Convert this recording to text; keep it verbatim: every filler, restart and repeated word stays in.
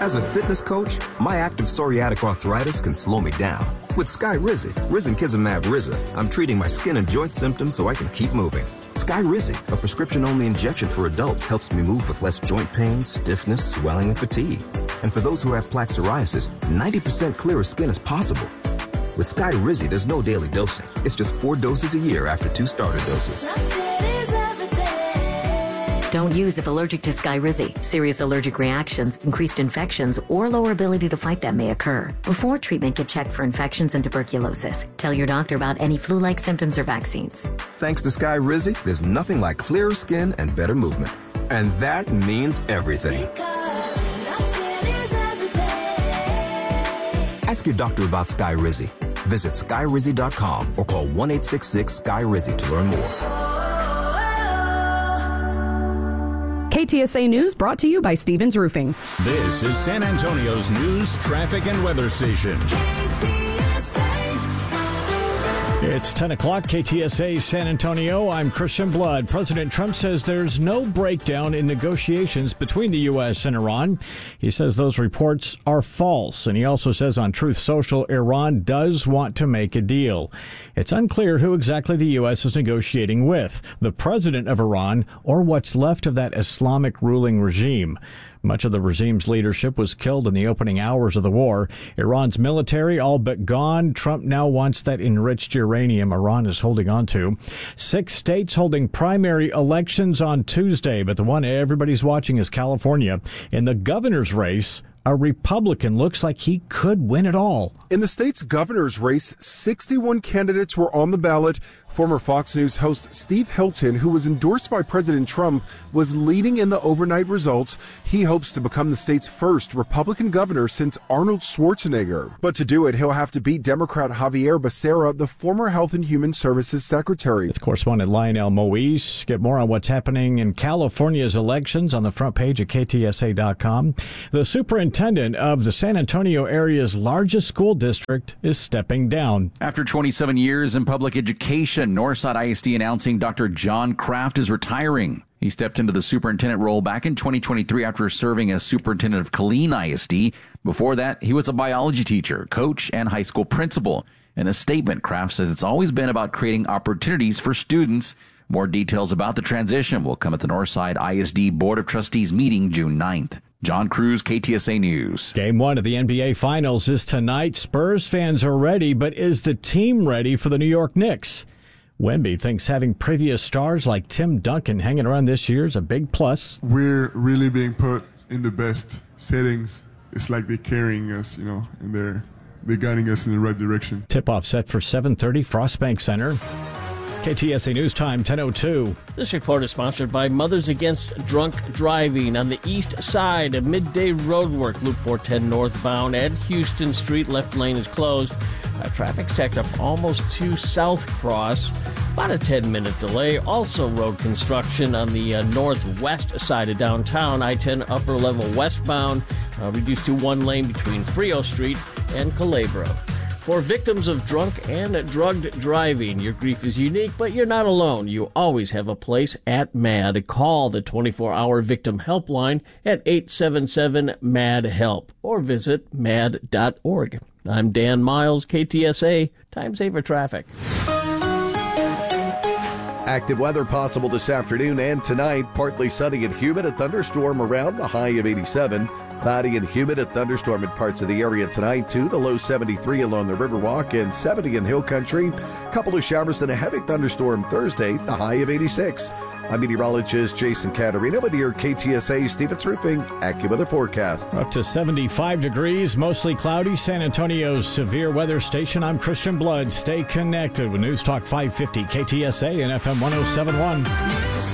As a fitness coach, my active psoriatic arthritis can slow me down. With Skyrizi, risankizumab Riza, I'm treating my skin and joint symptoms so I can keep moving. Skyrizi, a prescription-only injection for adults, helps me move with less joint pain, stiffness, swelling, and fatigue. And for those who have plaque psoriasis, ninety percent clearer skin is possible. With Skyrizi, there's no daily dosing. It's just four doses a year after two starter doses. Don't use if allergic to Skyrizi. Serious allergic reactions, increased infections, or lower ability to fight them may occur. Before treatment, get checked for infections and tuberculosis. Tell your doctor about any flu-like symptoms or vaccines. Thanks to Skyrizi, there's nothing like clearer skin and better movement. And that means everything. Ask your doctor about Skyrizi. Visit Skyrizi dot com or call one eight six six Sky Rizi to learn more. K T S A News brought to you by Stevens Roofing. This is San Antonio's news, traffic, and weather station. It's ten o'clock, K T S A San Antonio. I'm Christian Blood. President Trump says there's no breakdown in negotiations between the U S and Iran. He says those reports are false, and he also says on Truth Social, Iran does want to make a deal. It's unclear who exactly the U S is negotiating with, the president of Iran or what's left of that Islamic ruling regime. Much of the regime's leadership was killed in the opening hours of the war. Iran's military all but gone. Trump now wants that enriched uranium Iran is holding on to. Six states holding primary elections on Tuesday, but the one everybody's watching is California. In the governor's race, a Republican looks like he could win it all. In the state's governor's race, sixty-one candidates were on the ballot. Former Fox News host Steve Hilton, who was endorsed by President Trump, was leading in the overnight results. He hopes to become the state's first Republican governor since Arnold Schwarzenegger. But to do it, he'll have to beat Democrat Javier Becerra, the former Health and Human Services Secretary. It's correspondent Lionel Moise. Get more on what's happening in California's elections on the front page of K T S A dot com. The superintendent of the San Antonio area's largest school district is stepping down. After twenty-seven years in public education, Northside I S D announcing Doctor John Kraft is retiring. He stepped into the superintendent role back in twenty twenty-three after serving as superintendent of Killeen I S D. Before that, he was a biology teacher, coach, and high school principal. In a statement, Kraft says it's always been about creating opportunities for students. More details about the transition will come at the Northside I S D Board of Trustees meeting June ninth. John Cruz, K T S A News. Game one of the N B A Finals is tonight. Spurs fans are ready, but is the team ready for the New York Knicks? Wemby thinks having previous stars like Tim Duncan hanging around this year is a big plus. We're really being put in the best settings. It's like they're carrying us, you know, and they're, they're guiding us in the right direction. Tip-off set for seven thirty, Frostbank Center. K T S A News Time, ten oh two. This report is sponsored by Mothers Against Drunk Driving on the east side of midday roadwork, Loop four ten northbound at Houston Street. Left lane is closed. Uh, traffic stacked up almost to South Cross. About a ten-minute delay. Also road construction on the uh, northwest side of downtown. I ten upper level westbound, uh, reduced to one lane between Frio Street and Calabro. For victims of drunk and drugged driving, your grief is unique, but you're not alone. You always have a place at MAD. Call the twenty-four hour victim helpline at eight seven seven M A D HELP or visit mad dot org. I'm Dan Miles, K T S A, Time Saver Traffic. Active weather possible this afternoon and tonight. Partly sunny and humid, a thunderstorm around, the high of eighty-seven. Cloudy and humid, a thunderstorm in parts of the area tonight, too. The low seventy-three along the Riverwalk and seventy in Hill Country. Couple of showers and a heavy thunderstorm Thursday, the high of eighty-six. I'm meteorologist Jason Caterina with your K T S A Stevens Roofing AccuWeather forecast. Up to seventy-five degrees, mostly cloudy. San Antonio's severe weather station. I'm Christian Blood. Stay connected with News Talk five fifty, K T S A and F M one oh seven point one.